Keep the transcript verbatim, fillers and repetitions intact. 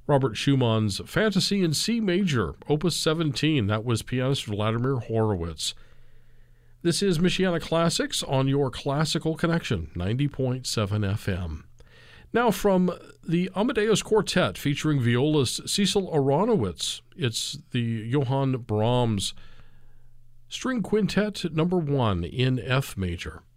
Robert Schumann's Fantasy in C Major, Opus seventeen. That was pianist Vladimir Horowitz. This is Michiana Classics on your Classical Connection, ninety point seven F M. Now from the Amadeus Quartet featuring violist Cecil Aronowitz, it's the Johann Brahms String Quintet number one in F major.